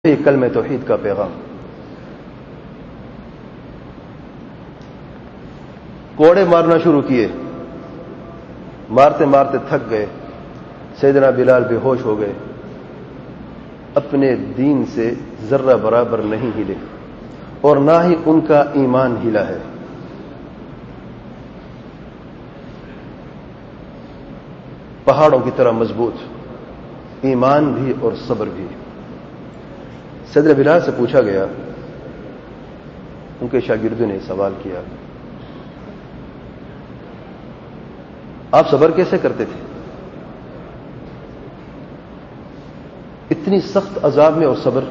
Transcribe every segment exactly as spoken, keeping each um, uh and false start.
کلمہ توحید کا پیغام. کوڑے مارنا شروع کیے، مارتے مارتے تھک گئے. سیدنا بلال بے ہوش ہو گئے، اپنے دین سے ذرہ برابر نہیں ہلے اور نہ ہی ان کا ایمان ہلا ہے. پہاڑوں کی طرح مضبوط ایمان بھی اور صبر بھی. سیدنا بلال سے پوچھا گیا، ان کے شاگردوں نے سوال کیا، آپ صبر کیسے کرتے تھے؟ اتنی سخت عذاب میں اور صبر؟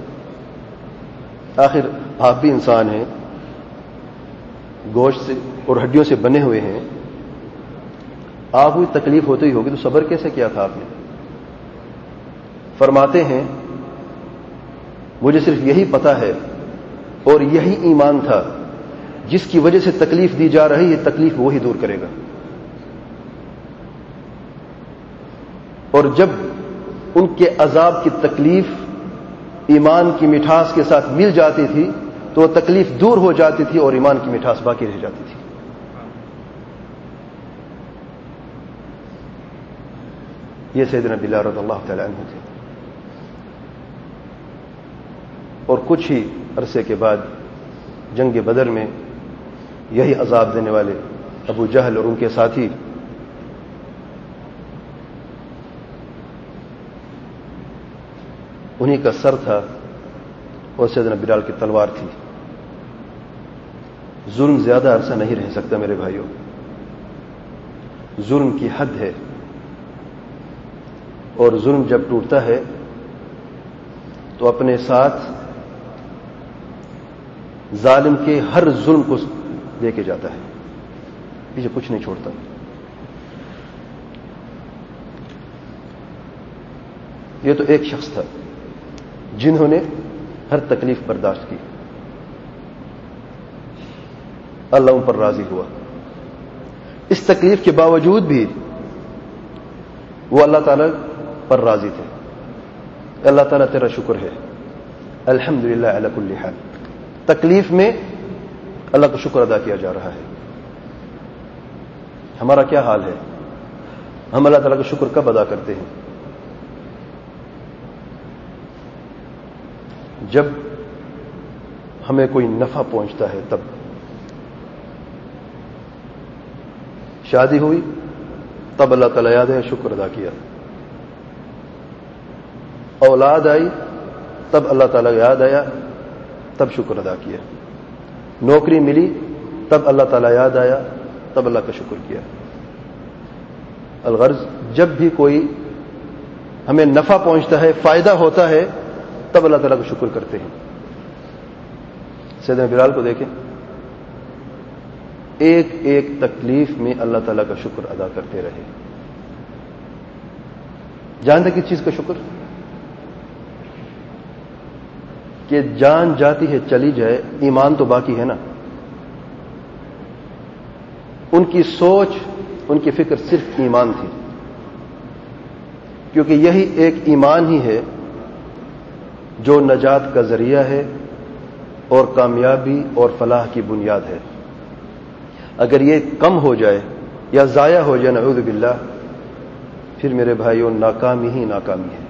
آخر آپ بھی انسان ہیں، گوشت سے اور ہڈیوں سے بنے ہوئے ہیں، آپ کو تکلیف ہوتی ہی ہوگی، تو صبر کیسے کیا تھا آپ نے؟ فرماتے ہیں، مجھے صرف یہی پتا ہے اور یہی ایمان تھا، جس کی وجہ سے تکلیف دی جا رہی ہے تکلیف وہی دور کرے گا. اور جب ان کے عذاب کی تکلیف ایمان کی مٹھاس کے ساتھ مل جاتی تھی تو وہ تکلیف دور ہو جاتی تھی اور ایمان کی مٹھاس باقی رہ جاتی تھی. یہ سیدنا بلال رضی اللہ تعالی عنہ تھے. اور کچھ ہی عرصے کے بعد جنگ بدر میں یہی عذاب دینے والے ابو جہل اور ان کے ساتھی انہی کا سر تھا اور سیدنا بلال کی تلوار تھی. ظلم زیادہ عرصہ نہیں رہ سکتا میرے بھائیوں، ظلم کی حد ہے، اور ظلم جب ٹوٹتا ہے تو اپنے ساتھ ظالم کے ہر ظلم کو لے کے جاتا ہے، پیچھے کچھ نہیں چھوڑتا. یہ تو ایک شخص تھا جنہوں نے ہر تکلیف برداشت کی، اللہ ان پر راضی ہوا. اس تکلیف کے باوجود بھی وہ اللہ تعالی پر راضی تھے. اللہ تعالیٰ تیرا شکر ہے، الحمدللہ علی کل حال. تکلیف میں اللہ کا شکر ادا کیا جا رہا ہے. ہمارا کیا حال ہے؟ ہم اللہ تعالیٰ کا شکر کب ادا کرتے ہیں؟ جب ہمیں کوئی نفع پہنچتا ہے تب. شادی ہوئی تب اللہ تعالیٰ یاد ہے شکر ادا کیا. اولاد آئی تب اللہ تعالیٰ یاد آیا تب شکر ادا کیا. نوکری ملی تب اللہ تعالیٰ یاد آیا تب اللہ کا شکر کیا. الغرض جب بھی کوئی ہمیں نفع پہنچتا ہے، فائدہ ہوتا ہے، تب اللہ تعالیٰ کا شکر کرتے ہیں. سیدنا بلال کو دیکھیں، ایک ایک تکلیف میں اللہ تعالیٰ کا شکر ادا کرتے رہے. جانتے کس چیز کا شکر؟ کہ جان جاتی ہے چلی جائے، ایمان تو باقی ہے نا. ان کی سوچ، ان کی فکر صرف ایمان تھی، کیونکہ یہی ایک ایمان ہی ہے جو نجات کا ذریعہ ہے اور کامیابی اور فلاح کی بنیاد ہے. اگر یہ کم ہو جائے یا ضائع ہو جائے نعوذ باللہ، پھر میرے بھائیوں ناکامی ہی ناکامی ہے.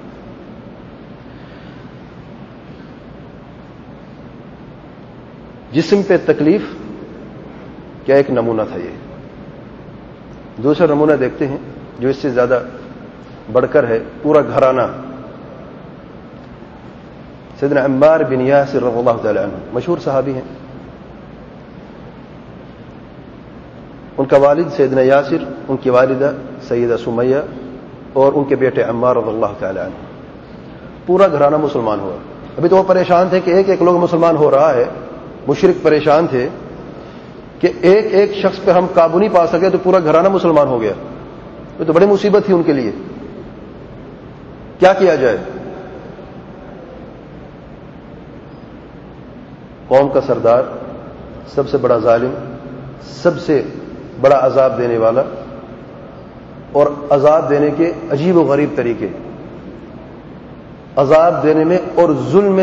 جسم پہ تکلیف کیا ایک نمونہ تھا. یہ دوسرا نمونہ دیکھتے ہیں جو اس سے زیادہ بڑھ کر ہے، پورا گھرانہ. سیدنا عمار بن یاسر رضی اللہ تعالی عنہ مشہور صحابی ہیں. ان کا والد سیدنا یاسر، ان کی والدہ سیدہ سمیہ اور ان کے بیٹے عمار رضی اللہ تعالی عنہ. پورا گھرانہ مسلمان ہوا. ابھی تو وہ پریشان تھے کہ ایک ایک لوگ مسلمان ہو رہا ہے. مشرک پریشان تھے کہ ایک ایک شخص پہ ہم قابو نہیں پا سکے تو پورا گھرانہ مسلمان ہو گیا. یہ تو بڑی مصیبت تھی ان کے لیے. کیا کیا جائے؟ قوم کا سردار، سب سے بڑا ظالم، سب سے بڑا عذاب دینے والا، اور عذاب دینے کے عجیب و غریب طریقے. عذاب دینے میں اور ظلم